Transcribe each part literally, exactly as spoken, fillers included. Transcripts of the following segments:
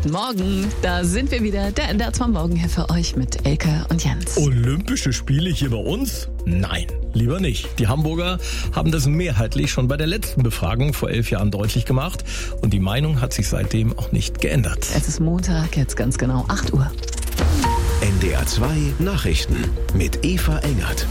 Guten Morgen, da sind wir wieder, der N D R zwei Morgen hier für euch mit Elke und Jens. Olympische Spiele hier bei uns? Nein, lieber nicht. Die Hamburger haben das mehrheitlich schon bei der letzten Befragung vor elf Jahren deutlich gemacht und die Meinung hat sich seitdem auch nicht geändert. Es ist Montag, jetzt ganz genau acht Uhr. N D R zwei Nachrichten mit Eva Engert.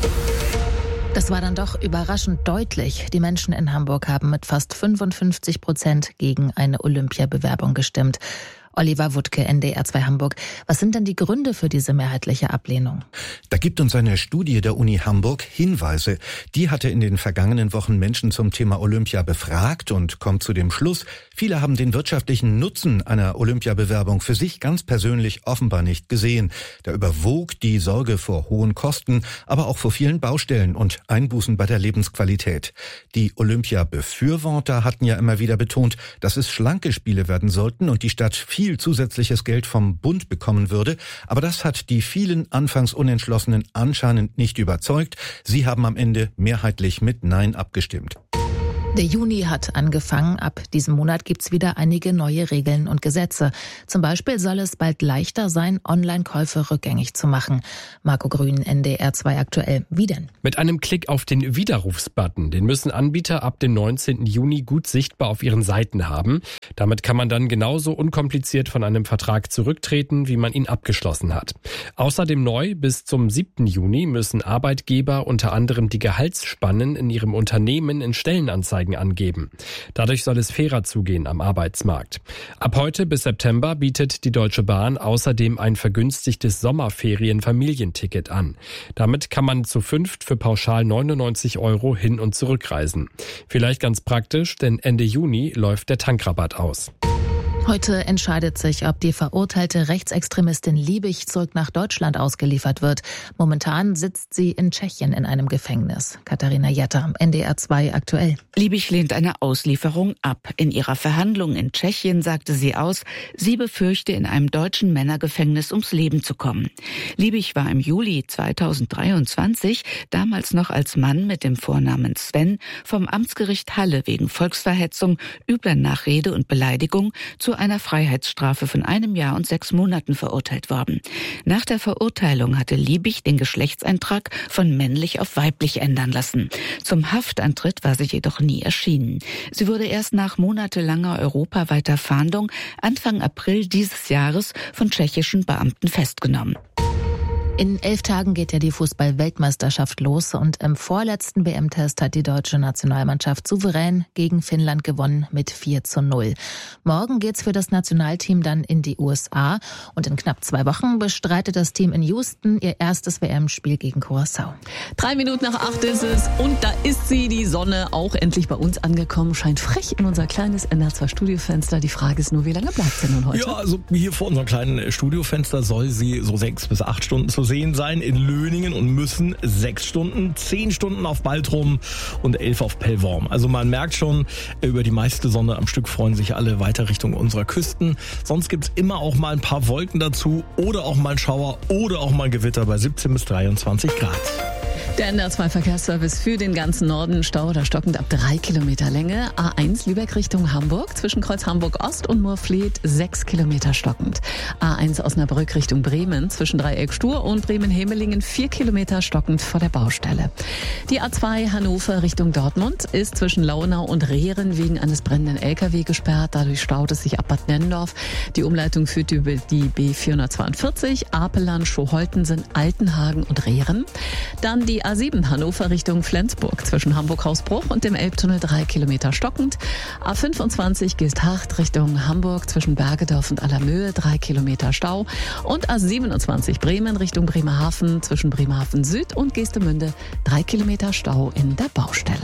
Das war dann doch überraschend deutlich. Die Menschen in Hamburg haben mit fast fünfundfünfzig Prozent gegen eine Olympiabewerbung gestimmt. Oliver Wuttke, N D R zwei Hamburg. Was sind denn die Gründe für diese mehrheitliche Ablehnung? Da gibt uns eine Studie der Uni Hamburg Hinweise. Die hatte in den vergangenen Wochen Menschen zum Thema Olympia befragt und kommt zu dem Schluss, viele haben den wirtschaftlichen Nutzen einer Olympiabewerbung für sich ganz persönlich offenbar nicht gesehen. Da überwog die Sorge vor hohen Kosten, aber auch vor vielen Baustellen und Einbußen bei der Lebensqualität. Die Olympia-Befürworter hatten ja immer wieder betont, dass es schlanke Spiele werden sollten und die Stadt viel viel zusätzliches Geld vom Bund bekommen würde. Aber das hat die vielen anfangs Unentschlossenen anscheinend nicht überzeugt. Sie haben am Ende mehrheitlich mit Nein abgestimmt. Der Juni hat angefangen. Ab diesem Monat gibt's wieder einige neue Regeln und Gesetze. Zum Beispiel soll es bald leichter sein, Online-Käufe rückgängig zu machen. Marco Grün, N D R zwei aktuell. Wie denn? Mit einem Klick auf den Widerrufsbutton. Den müssen Anbieter ab dem neunzehnten Juni gut sichtbar auf ihren Seiten haben. Damit kann man dann genauso unkompliziert von einem Vertrag zurücktreten, wie man ihn abgeschlossen hat. Außerdem neu, bis zum siebten Juni müssen Arbeitgeber unter anderem die Gehaltsspannen in ihrem Unternehmen in Stellenanzeigen angeben. Dadurch soll es fairer zugehen am Arbeitsmarkt. Ab heute bis September bietet die Deutsche Bahn außerdem ein vergünstigtes Sommerferien-Familienticket an. Damit kann man zu fünft für pauschal neunundneunzig Euro hin- und zurückreisen. Vielleicht ganz praktisch, denn Ende Juni läuft der Tankrabatt aus. Heute entscheidet sich, ob die verurteilte Rechtsextremistin Liebig zurück nach Deutschland ausgeliefert wird. Momentan sitzt sie in Tschechien in einem Gefängnis. Katharina Jatta, N D R zwei aktuell. Liebig lehnt eine Auslieferung ab. In ihrer Verhandlung in Tschechien sagte sie aus, sie befürchte, in einem deutschen Männergefängnis ums Leben zu kommen. Liebig war im Juli zweitausenddreiundzwanzig, damals noch als Mann mit dem Vornamen Sven, vom Amtsgericht Halle wegen Volksverhetzung, übler Nachrede und Beleidigung zu einer Freiheitsstrafe von einem Jahr und sechs Monaten verurteilt worden. Nach der Verurteilung hatte Liebig den Geschlechtseintrag von männlich auf weiblich ändern lassen. Zum Haftantritt war sie jedoch nie erschienen. Sie wurde erst nach monatelanger europaweiter Fahndung Anfang April dieses Jahres von tschechischen Beamten festgenommen. In elf Tagen geht ja die Fußball-Weltmeisterschaft los und im vorletzten W M-Test hat die deutsche Nationalmannschaft souverän gegen Finnland gewonnen mit vier zu null. Morgen geht's für das Nationalteam dann in die U S A und in knapp zwei Wochen bestreitet das Team in Houston ihr erstes W M-Spiel gegen Curaçao. Drei Minuten nach acht ist es und da ist sie, die Sonne, auch endlich bei uns angekommen, scheint frech in unser kleines N D R zwei Studiofenster. Die Frage ist nur, wie lange bleibt sie nun heute? Ja, also hier vor unserem kleinen Studiofenster soll sie so sechs bis acht Stunden zu sehen sein in Löningen und müssen sechs Stunden, zehn Stunden auf Baltrum und elf auf Pellworm. Also man merkt schon, über die meiste Sonne am Stück freuen sich alle weiter Richtung unserer Küsten. Sonst gibt's immer auch mal ein paar Wolken dazu oder auch mal ein Schauer oder auch mal ein Gewitter bei siebzehn bis dreiundzwanzig Grad. Der N D R zwei Verkehrsservice für den ganzen Norden, Stau oder stockend ab drei Kilometer Länge. A eins Lübeck Richtung Hamburg, zwischen Kreuz Hamburg Ost und Moorfleet sechs Kilometer stockend. A eins Osnabrück Richtung Bremen, zwischen Dreieck Stur und Bremen-Hemelingen vier Kilometer stockend vor der Baustelle. Die A zwei Hannover Richtung Dortmund ist zwischen Launau und Rehren wegen eines brennenden L K W gesperrt. Dadurch staut es sich ab Bad Nennendorf. Die Umleitung führt über die B vierhundertzweiundvierzig, Apeland, Schoholtensen, Altenhagen und Rehren. Dann die A sieben Hannover Richtung Flensburg, zwischen Hamburg-Hausbruch und dem Elbtunnel drei Kilometer stockend. A fünfundzwanzig Geesthacht Richtung Hamburg, zwischen Bergedorf und Allermöhe drei Kilometer Stau. Und A siebenundzwanzig Bremen Richtung Bremerhaven, zwischen Bremerhaven Süd und Geestemünde drei Kilometer Stau in der Baustelle.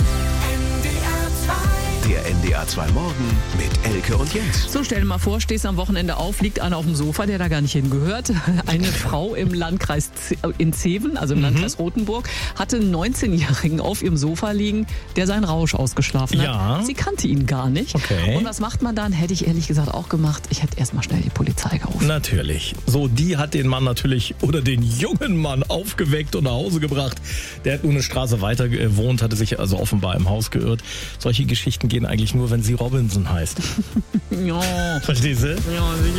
Der N D R zwei Morgen mit Elke und Jens. So, stell dir mal vor, stehst am Wochenende auf, liegt einer auf dem Sofa, der da gar nicht hingehört. Eine Frau im Landkreis Z- in Zeven, also im mhm. Landkreis Rotenburg, hatte einen neunzehnjährigen auf ihrem Sofa liegen, der seinen Rausch ausgeschlafen hat. Ja. Sie kannte ihn gar nicht. Okay. Und was macht man dann? Hätte ich ehrlich gesagt auch gemacht. Ich hätte erstmal schnell die Polizei gerufen. Natürlich. So, die hat den Mann natürlich, oder den jungen Mann aufgeweckt und nach Hause gebracht. Der hat nur eine Straße weiter gewohnt, hatte sich also offenbar im Haus geirrt. Solche Geschichten gehen eigentlich nur, wenn sie Robinson heißt. Ja. Verstehst du? Ja, sicher.